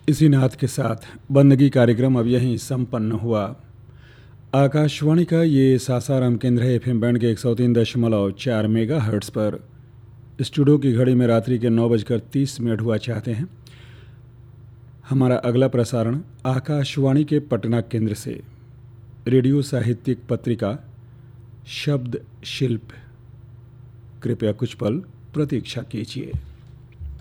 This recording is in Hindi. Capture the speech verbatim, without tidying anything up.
इसी नाद के साथ बंदगी कार्यक्रम अब यहीं संपन्न हुआ। आकाशवाणी का ये सासाराम केंद्र है एफएम बैंड के एक सौ तीन दशमलव चार मेगा हर्ट्स पर। स्टूडियो की घड़ी में रात्रि के नौ बजकर तीस मिनट हुआ चाहते हैं। हमारा अगला प्रसारण आकाशवाणी के पटना केंद्र से रेडियो साहित्यिक पत्रिका शब्द शिल्प। कृपया कुछ पल प्रतीक्षा कीजिए।